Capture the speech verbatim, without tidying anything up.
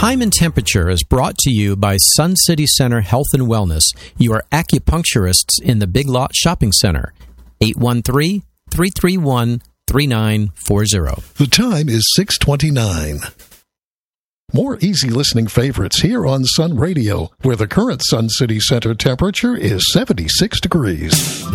Time and Temperature is brought to you by Sun City Center Health and Wellness, your acupuncturists in the Big Lot Shopping Center. eight one three, three three one, three nine four zero. The time is six twenty-nine. More easy listening favorites here on Sun Radio, where the current Sun City Center temperature is seventy-six degrees.